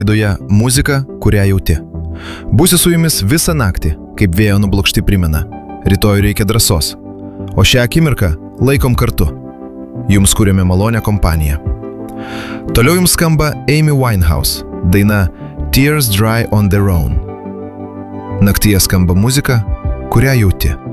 Laidoje muzika, kurią jauti. Būsiu su jumis visą naktį, kaip vėjo nublokšti primena. Rytoj reikia drąsos. O šią akimirką laikom kartu. Jums kūrėme malonę kompaniją. Toliau jums skamba Amy Winehouse, daina Tears Dry on Their Own. Naktyje skamba muzika, kurią jauti.